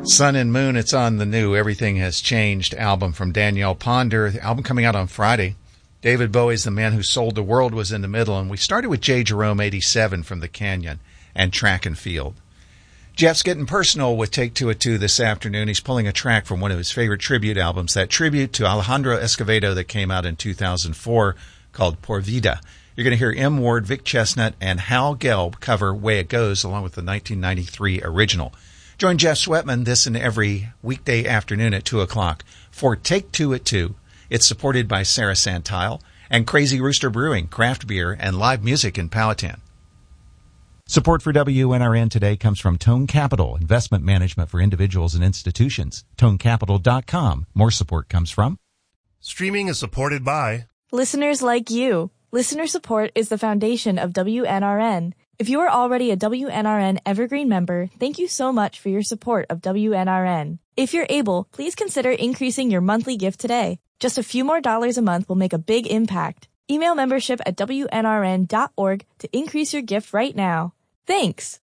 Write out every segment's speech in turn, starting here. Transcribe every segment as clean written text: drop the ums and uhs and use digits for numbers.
Sun and Moon, it's on the new Everything Has Changed album from Danielle Ponder. The album coming out on Friday. David Bowie's The Man Who Sold the World was in the middle, and we started with J. Jerome 87 from The Canyon and Track and Field. Jeff's getting personal with Take Two at Two this afternoon. He's pulling a track from one of his favorite tribute albums, that tribute to Alejandro Escovedo that came out in 2004 called Por Vida. You're going to hear M. Ward, Vic Chestnut, and Hal Gelb cover Way It Goes, along with the 1993 original. Join Jeff Sweatman this and every weekday afternoon at 2 o'clock for Take Two at Two. It's supported by Sarah Santile and Crazy Rooster Brewing, craft beer, and live music in Powhatan. Support for WNRN today comes from Tone Capital, investment management for individuals and institutions. ToneCapital.com. More support comes from. Streaming is supported by listeners like you. Listener support is the foundation of WNRN. If you are already a WNRN Evergreen member, thank you so much for your support of WNRN. If you're able, please consider increasing your monthly gift today. Just a few more dollars a month will make a big impact. Email membership at WNRN.org to increase your gift right now. Thanks.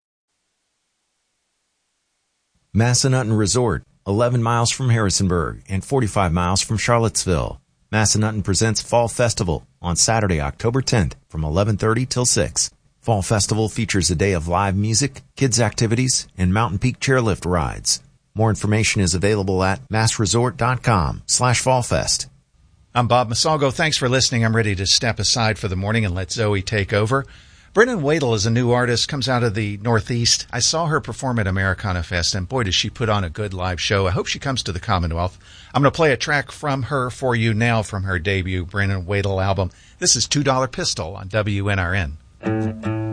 Massanutten Resort, 11 miles from Harrisonburg and 45 miles from Charlottesville. Massanutten presents Fall Festival on Saturday, October 10th from 11:30 till 6. Fall Festival features a day of live music, kids' activities, and Mountain Peak chairlift rides. More information is available at massresort.com/fallfest. I'm Bob Masalgo. Thanks for listening. I'm ready to step aside for the morning and let Zoe take over. Brennan Wadle is a new artist, comes out of the Northeast. I saw her perform at Americana Fest, and boy, does she put on a good live show. I hope she comes to the Commonwealth. I'm going to play a track from her for you now from her debut Brennan Wadle album. This is $2 Pistol on WNRN.